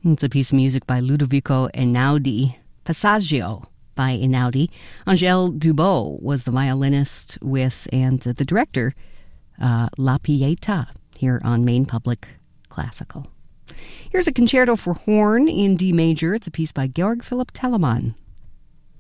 It's a piece of music by Ludovico Einaudi, Passaggio by Einaudi. Angèle Dubot was the violinist with, and the director, La Pietà, here on Maine Public Classical. Here's a concerto for horn in D major. It's a piece by Georg Philipp Telemann.